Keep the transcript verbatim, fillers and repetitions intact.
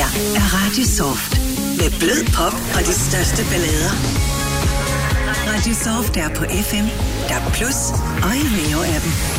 er Radio Soft. Med blød pop og de største ballader. Radio Soft er på F M, D A B plus og i Neo-appen.